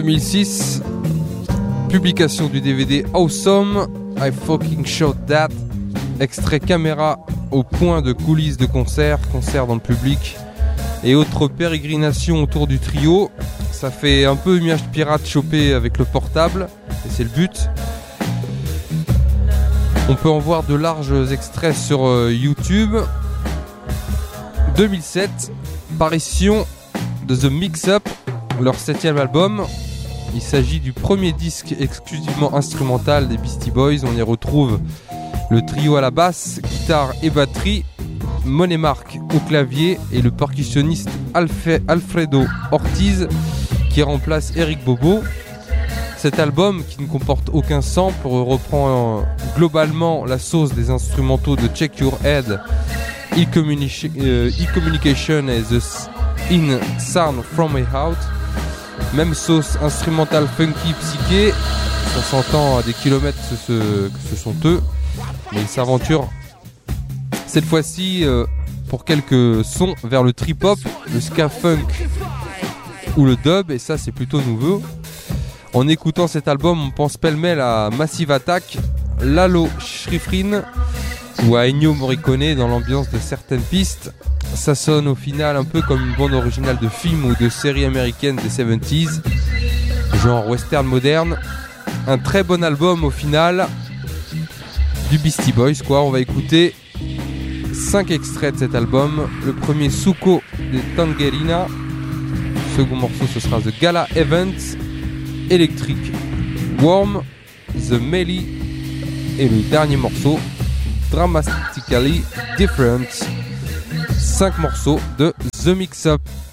2006, publication du DVD Awesome, I Fucking Shot That, extrait caméra au point de coulisses de concert dans le public et autres pérégrinations autour du trio. Ça fait un peu image pirate chopée avec le portable et c'est le but. On peut en voir de larges extraits sur YouTube. 2007, parution de The Mix-Up, leur 7e album. Il s'agit du premier disque exclusivement instrumental des Beastie Boys. On y retrouve le trio à la basse, guitare et batterie, Monet Mark au clavier et le percussionniste Alfredo Ortiz qui remplace Eric Bobo. Cet album, qui ne comporte aucun sample, reprend globalement la sauce des instrumentaux de Check Your Head, E-Communication et The In Sound From My Out. Même sauce instrumentale funky psyché, ça s'entend à des kilomètres que ce sont eux, mais ils s'aventurent cette fois-ci pour quelques sons vers le trip-hop, le ska funk ou le dub, et ça c'est plutôt nouveau. En écoutant cet album, on pense pêle-mêle à Massive Attack, Lalo Schifrin ou à Ennio Morricone dans l'ambiance de certaines pistes. Ça sonne au final un peu comme une bande originale de film ou de série américaine des 70s, genre western moderne. Un très bon album au final du Beastie Boys quoi. On va écouter 5 extraits de cet album. Le premier, Suko de Tangerina. Le second morceau, ce sera The Gala Event, Electric Warm, The Melee, et le dernier morceau, Dramatically Different. 5 morceaux de The Mix-Up.